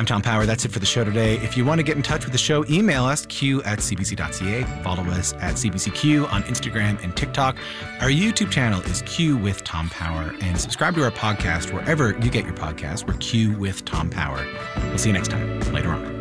Tom Power. That's it for the show today. If you want to get in touch with the show, email us, q@cbc.ca. Follow us at CBCQ on Instagram and TikTok. Our YouTube channel is Q with Tom Power. And subscribe to our podcast wherever you get your podcasts. We're Q with Tom Power. We'll see you next time. Later on.